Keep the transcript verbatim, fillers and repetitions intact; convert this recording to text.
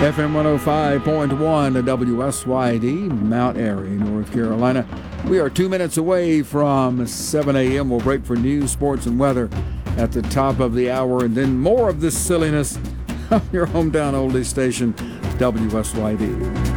F M one oh five point one W S Y D, Mount Airy, North Carolina. We are two minutes away from seven a.m. We'll break for news, sports, and weather at the top of the hour, and then more of this silliness on your hometown oldie station, W S Y D.